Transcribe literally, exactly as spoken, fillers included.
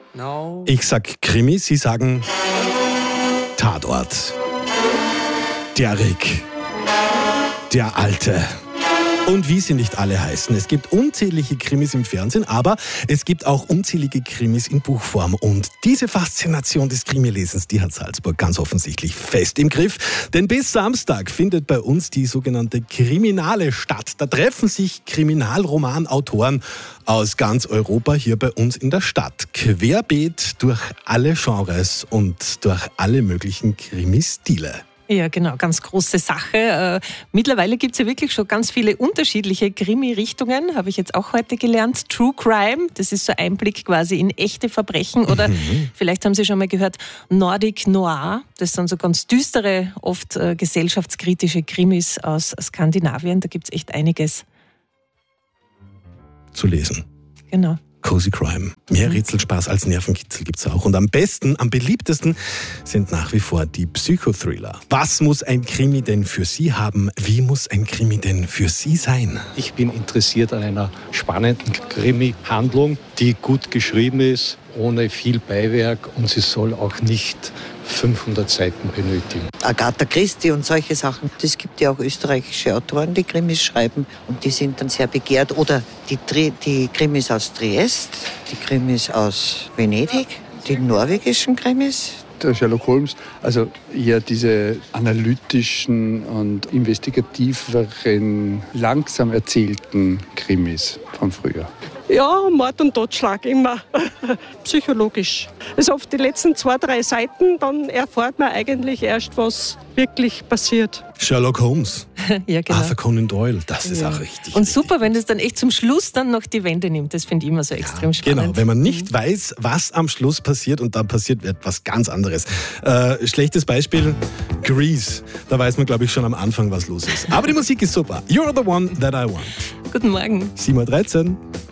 No. Ich sag Krimi, Sie sagen Tatort. Der Rick. Der Alte. Und wie sie nicht alle heißen. Es gibt unzählige Krimis im Fernsehen, aber es gibt auch unzählige Krimis in Buchform. Und diese Faszination des Krimilesens, die hat Salzburg ganz offensichtlich fest im Griff. Denn bis Samstag findet bei uns die sogenannte Kriminale statt. Da treffen sich Kriminalromanautoren aus ganz Europa hier bei uns in der Stadt. Querbeet durch alle Genres und durch alle möglichen Krimistile. Ja, genau, ganz große Sache. Mittlerweile gibt es ja wirklich schon ganz viele unterschiedliche Krimi-Richtungen, habe ich jetzt auch heute gelernt. True Crime, das ist so ein Einblick quasi in echte Verbrechen. Oder mhm. vielleicht haben Sie schon mal gehört, Nordic Noir, das sind so ganz düstere, oft äh, gesellschaftskritische Krimis aus Skandinavien. Da gibt es echt einiges zu lesen. Genau. Cozy Crime. Mehr Rätselspaß als Nervenkitzel gibt's auch. Und am besten, am beliebtesten sind nach wie vor die Psychothriller. Was muss ein Krimi denn für Sie haben? Wie muss ein Krimi denn für Sie sein? Ich bin interessiert an einer spannenden Krimi-Handlung, die gut geschrieben ist, ohne viel Beiwerk, und sie soll auch nicht fünfhundert Seiten benötigen. Agatha Christie und solche Sachen. Es gibt ja auch österreichische Autoren, die Krimis schreiben, und die sind dann sehr begehrt. Oder die, die Krimis aus Triest, die Krimis aus Venedig, die norwegischen Krimis. Der Sherlock Holmes, also eher diese analytischen und investigativeren, langsam erzählten Krimis von früher. Ja, Mord und Totschlag immer psychologisch. Also auf die letzten zwei, drei Seiten, dann erfährt man eigentlich erst, was wirklich passiert. Sherlock Holmes, ja, genau. Arthur Conan Doyle, das ist ja. auch richtig. Und richtig super, gut. wenn das dann echt zum Schluss dann noch die Wende nimmt. Das finde ich immer so extrem ja, spannend. Genau, wenn man nicht weiß, was am Schluss passiert und dann passiert etwas ganz anderes. Äh, schlechtes Beispiel, Grease. Da weiß man, glaube ich, schon am Anfang, was los ist. Aber die Musik ist super. You're the one that I want. Guten Morgen. sieben Uhr dreizehn.